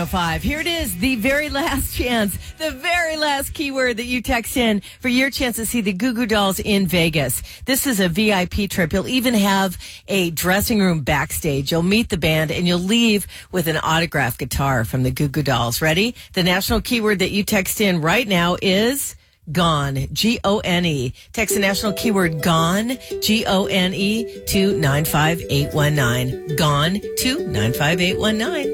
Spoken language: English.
5. Here it is, the very last chance, the very last keyword that you text in for your chance to see the Goo Goo Dolls in Vegas. This is a VIP trip. You'll even have a dressing room backstage. You'll meet the band and you'll leave with an autographed guitar from the Goo Goo Dolls. Ready? The national keyword that you text in right now is GONE, G-O-N-E. Text the national keyword GONE, G-O-N-E, to 95819. GONE to 95819.